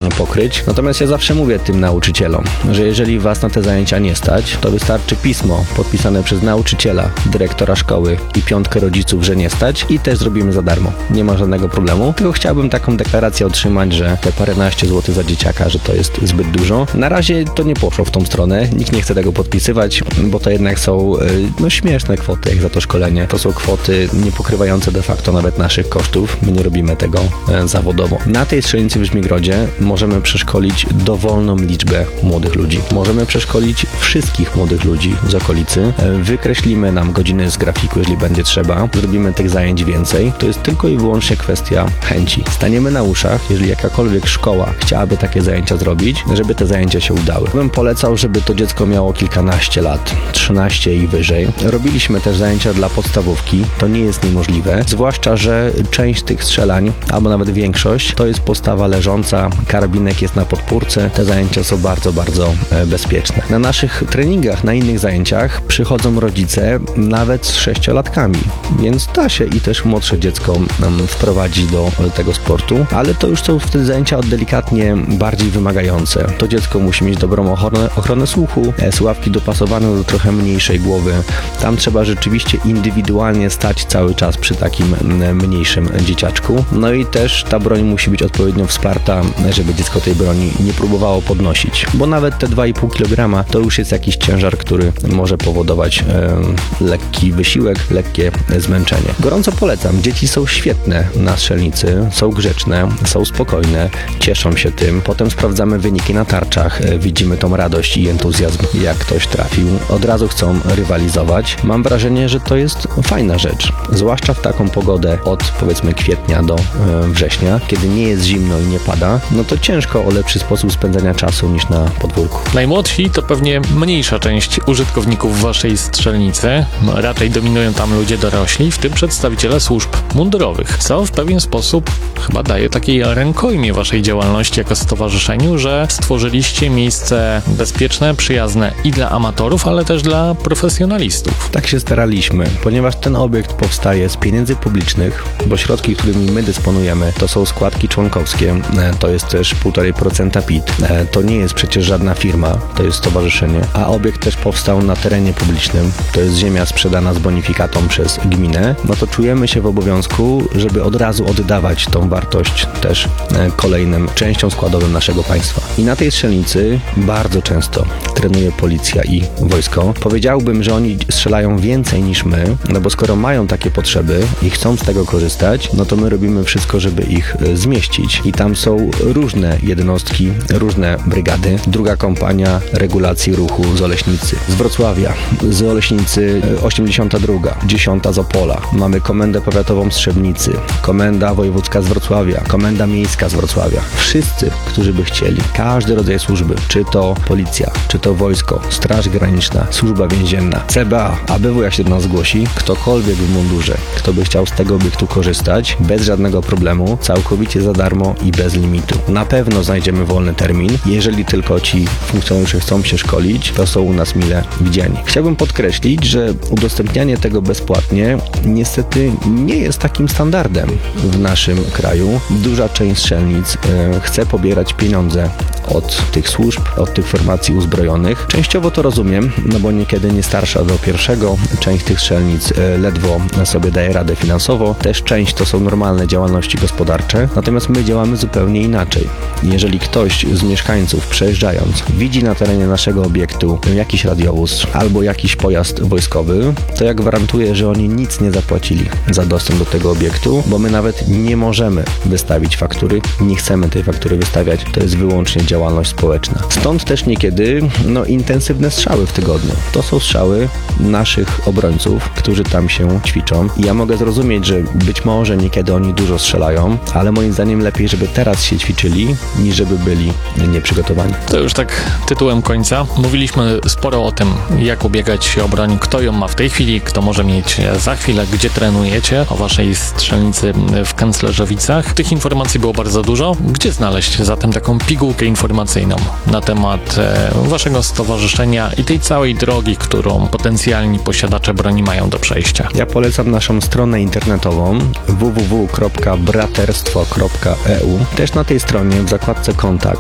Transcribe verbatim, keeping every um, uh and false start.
pokryć. Natomiast ja zawsze mówię tym nauczycielom, że jeżeli was na te zajęcia nie stać, to wystarczy pismo podpisane przez nauczyciela, dyrektora szkoły i piątkę rodziców, że nie stać i też zrobimy za darmo. Nie ma żadnego problemu, tylko chciałbym taką deklarację otrzymać, że te paręnaście złotych za dzieciaka, że to jest zbyt dużo. Na razie to nie poszło w tą stronę, nikt nie chce tego podpisywać, bo to jednak są no śmieszne kwoty jak za to szkolenie. To są kwoty nie pokrywające de facto nawet naszych kosztów. My nie robimy tego e, zawodowo. Na tej strzelnicy w Żmigrodzie możemy przeszkolić dowolną liczbę młodych ludzi. Możemy przeszkolić wszystkich młodych ludzi z okolicy. E, wykreślimy nam godziny z grafiku, jeżeli będzie trzeba. Zrobimy tych zajęć więcej. To jest tylko i wyłącznie kwestia chęci. Staniemy na uszach, jeżeli jakakolwiek szkoła chciałaby takie zajęcia zrobić, żeby te zajęcia się udały. Bym polecał, żeby to dziecko miało kilkanaście lat, trzynaście i wyżej. Robiliśmy też zajęcia dla podstawówki. To nie jest niemożliwe, zwłaszcza, że część tych strzelań, albo nawet większość, to jest postawa leżąca, karabinek jest na podpórce. Te zajęcia są bardzo, bardzo e, bezpieczne. Na naszych treningach, na innych zajęciach przychodzą rodzice nawet z sześciolatkami, więc da się i też młodsze dziecko um, wprowadzić do tego sportu, ale to już są wtedy zajęcia delikatnie bardziej wymagające. To dziecko musi mieć dobrą ochronę, ochronę słuchu, e, słuchawki dopasowane do trochę mniejszej głowy. Tam trzeba rzeczywiście indywidualnie stać cały czas przy takim mniejszym dzieciaczku. No i też ta broń musi być odpowiednio wsparta, żeby dziecko tej broni nie próbowało podnosić, bo nawet te dwa i pół kilograma to już jest jakiś ciężar, który może powodować e, lekki wysiłek, lekkie zmęczenie. Gorąco polecam. Dzieci są świetne na strzelnicy, są grzeczne, są spokojne, cieszą się tym. Potem sprawdzamy wyniki na tarczach, e, widzimy tą radość i entuzjazm, jak ktoś trafił. Od razu chcą rywalizować. Mam wrażenie, że to jest fajna rzecz, zwłaszcza w taką pogodę od powiedzmy kwietnia do e, września, kiedy nie jest zimno i nie pada, no to ciężko o lepszy sposób spędzania czasu niż na podwórku. Najmłodsi to pewnie mniejsza część użytkowników waszej strzelnicy. Raczej dominują tam ludzie dorośli, w tym przedstawiciele służb mundurowych, co w pewien sposób chyba daje takiej rękojmie waszej działalności jako stowarzyszeniu, że stworzyliście miejsce bezpieczne, przyjazne i dla amatorów, ale też dla profesjonalistów. Tak się staraliśmy, ponieważ ten obiekt powstaje z pieniędzy publicznych, bo środki, którymi my dysponujemy, to są składki członkowskie, to jest też półtora procent P I T. To nie jest przecież żadna firma, to jest stowarzyszenie, a obiekt też powstał na terenie publicznym, to jest ziemia sprzedana z bonifikatą przez gminę, no to czujemy się w obowiązku, żeby od razu oddawać tą wartość też kolejnym częściom składowym naszego państwa. I na tej strzelnicy bardzo często trenuje policja i wojsko. Powiedziałbym, że oni strzelają więcej niż my, no bo skoro mają takie potrzeby i chcą z tego korzystać, no to my robimy wszystko, żeby ich zmieścić. I tam są różne jednostki, różne brygady. Druga kompania regulacji ruchu z Oleśnicy, z Wrocławia, z Oleśnicy osiemdziesiąta druga, dziesiąta z Opola. Mamy Komendę Powiatową Strzebnicy, Komenda Wojewódzka z Wrocławia, Komenda Miejska z Wrocławia. Wszyscy, którzy by chcieli, każdy rodzaj służby, czy to policja, czy to wojsko, Straż Graniczna, Służba Więzienna, C B A, A B W jak się do nas zgłosi, ktokolwiek w mundurze, kto by chciał z tego obiektu korzystać, bez żadnego problemu, całkowicie za darmo i bez limitu. Na pewno znajdziemy wolny termin. Jeżeli tylko ci funkcjonariusze chcą się szkolić, to są u nas mile widziani. Chciałbym podkreślić, że udostępnianie tego bezpłatnie niestety nie jest takim standardem w naszym kraju. Duża część strzelnic e, chce pobierać pieniądze od tych służb, od tych formacji uzbrojonych. Częściowo to rozumiem, no bo niekiedy nie starsza do pierwszego, część tych strzelnic e, ledwo sobie daje radę finansowo. Też część to są normalne działalności gospodarcze, natomiast my działamy zupełnie inaczej. Jeżeli ktoś z mieszkańców przejeżdżając widzi na terenie naszego obiektu jakiś radiowóz albo jakiś pojazd wojskowy, to ja gwarantuję, że oni nic nie zapłacili za dostęp do tego obiektu, bo my nawet nie możemy wystawić faktury, nie chcemy tej faktury wystawiać, to jest wyłącznie działalność społeczna. Stąd też niekiedy no, intensywne strzały w tygodniu. To są strzały naszych obrońców, którzy tam się ćwiczą. I ja mogę zrozumieć, że być może niekiedy oni dużo strzelają, ale moim zdaniem lepiej, żeby teraz się ćwiczyli, niż żeby byli nieprzygotowani. To już tak tytułem końca. Mówiliśmy sporo o tym, jak ubiegać się o broń, kto ją ma w tej chwili, kto może mieć za chwilę, gdzie trenujecie, o waszej strzelnicy w Kędzlerzowicach. Tych informacji było bardzo dużo. Gdzie znaleźć zatem taką pigułkę informacyjną na temat e, waszego stowarzyszenia i tej całej drogi, którą potencjalni posiadacze broni mają do przejścia? Ja polecam naszą stronę internetową w w w kropka braterstwo kropka e u. Też na tej stronie w zakładce kontakt